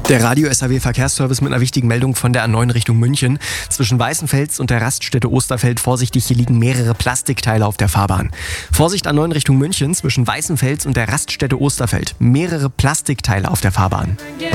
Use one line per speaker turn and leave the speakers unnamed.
Der Radio SAW Verkehrsservice mit einer wichtigen Meldung von der A9 Richtung München. Zwischen Weißenfels und der Raststätte Osterfeld vorsichtig, hier liegen mehrere Plastikteile auf der Fahrbahn. Vorsicht A9 Richtung München, zwischen Weißenfels und der Raststätte Osterfeld. Mehrere Plastikteile auf der Fahrbahn.